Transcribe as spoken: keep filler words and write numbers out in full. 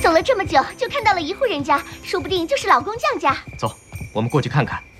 走了这么久，就看到了一户人家，说不定就是老工匠家。 走，我们过去看看。